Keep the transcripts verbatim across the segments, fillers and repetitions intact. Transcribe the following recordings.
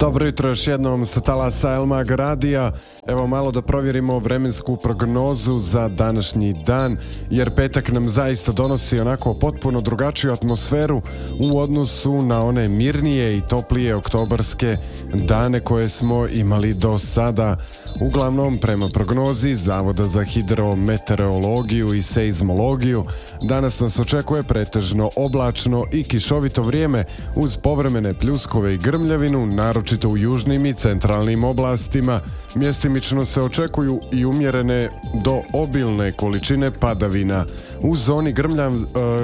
Dobro jutro još jednom sa talasa El Mag Radija. Evo malo da provjerimo vremensku prognozu za današnji dan, jer petak nam zaista donosi onako potpuno drugačiju atmosferu u odnosu na one mirnije i toplije oktobarske dane koje smo imali do sada. Uglavnom, prema prognozi Zavoda za hidrometeorologiju i seizmologiju, danas nas očekuje pretežno oblačno i kišovito vrijeme uz povremene pljuskove i grmljavinu, naročito u južnim i centralnim oblastima. Mjestimično se očekuju i umjerene do obilne količine padavina. U zoni, grmljav, uh,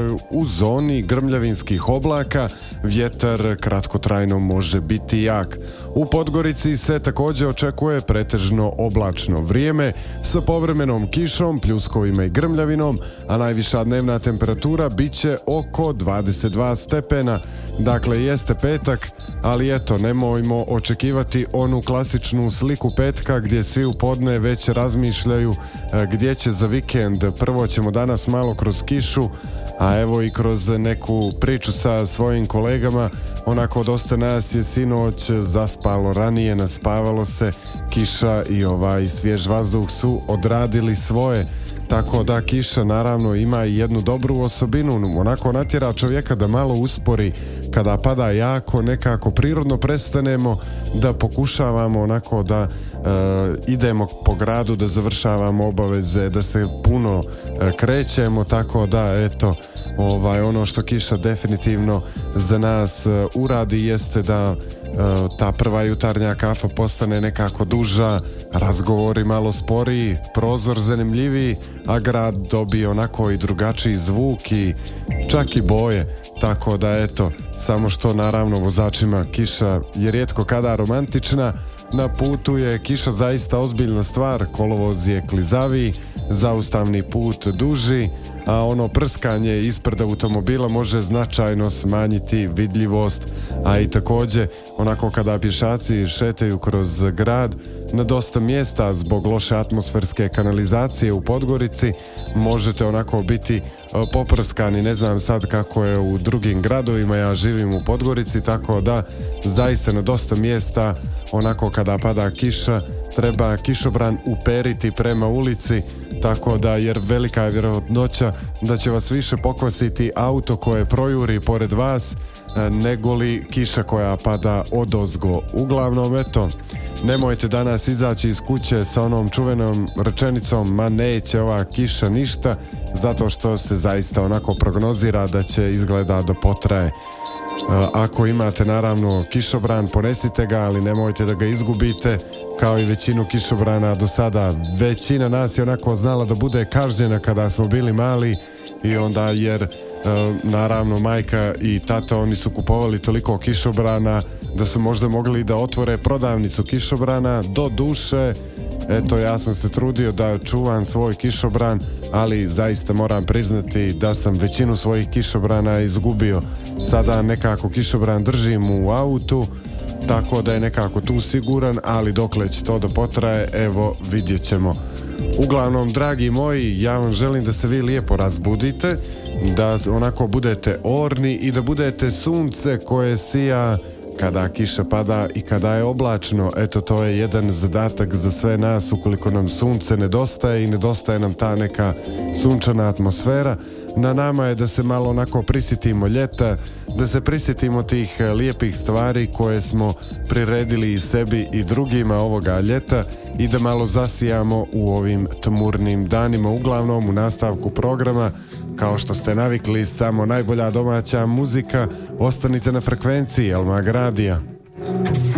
u zoni grmljavinskih oblaka vjetar kratkotrajno može biti jak. U Podgorici se također očekuje pretežno oblačno vrijeme sa povremenom kišom, pljuskovima i grmljavinom, a najviša dnevna temperatura bit će oko dvadeset dva stepena. Dakle, jeste petak, ali eto, nemojmo očekivati onu klasičnu sliku petka gdje svi u podne već razmišljaju gdje će za vikend. Prvo ćemo danas malo kroz kišu, a evo i kroz neku priču sa svojim kolegama. Onako dosta nas je sinoć zaspalo ranije, naspavalo se, kiša i ovaj svjež vazduh su odradili svoje. Tako da kiša naravno ima i jednu dobru osobinu, onako natjera čovjeka da malo uspori. Kada pada jako, nekako prirodno prestanemo da pokušavamo onako da e, idemo po gradu, da završavamo obaveze, da se puno e, krećemo, tako da eto, ovaj, ono što kiša definitivno za nas e, uradi jeste da e, ta prva jutarnja kafa postane nekako duža, razgovori malo sporiji, prozor zanimljiviji, a grad dobije onako i drugačiji zvuk i čak i boje. Tako da eto, samo što naravno vozačima kiša je rijetko kada romantična. Na putu je kiša zaista ozbiljna stvar, kolovoz je klizaviji, zaustavni put duži, a ono prskanje ispred automobila može značajno smanjiti vidljivost, a i također onako kada pješaci šetaju kroz grad na dosta mjesta zbog loše atmosferske kanalizacije u Podgorici možete onako biti poprskani. Ne znam sad kako je u drugim gradovima, ja živim u Podgorici, tako da zaista na dosta mjesta onako kada pada kiša treba kišobran uperiti prema ulici, tako da jer velika je vjerojatnoća da će vas više pokvasiti auto koje projuri pored vas nego li kiša koja pada odozgo. Uglavnom eto, nemojte danas izaći iz kuće sa onom čuvenom rečenicom ma neće ova kiša ništa, zato što se zaista onako prognozira da će izgleda da potraje. Ako imate naravno kišobran, ponesite ga, ali nemojte da ga izgubite. Kao i većinu kišobrana do sada, većina nas je onako znala da bude kažnjena kada smo bili mali i onda jer naravno majka i tata oni su kupovali toliko kišobrana da su možda mogli da otvore prodavnicu kišobrana. Do duše, eto, ja sam se trudio da čuvam svoj kišobran, ali zaista moram priznati da sam većinu svojih kišobrana izgubio. Sada nekako kišobran držim u autu, tako da je nekako tu siguran, ali dokle će to da potraje, evo vidjet ćemo. Uglavnom, dragi moji, ja vam želim da se vi lijepo razbudite, da onako budete orni i da budete sunce koje sija kada kiša pada i kada je oblačno. Eto, to je jedan zadatak za sve nas ukoliko nam sunce nedostaje i nedostaje nam ta neka sunčana atmosfera. Na nama je da se malo onako prisjetimo ljeta, da se prisjetimo tih lijepih stvari koje smo priredili i sebi i drugima ovoga ljeta i da malo zasijamo u ovim tmurnim danima. Uglavnom, u nastavku programa, kao što ste navikli, samo najbolja domaća muzika. Ostanite na frekvenciji El Mag Radija.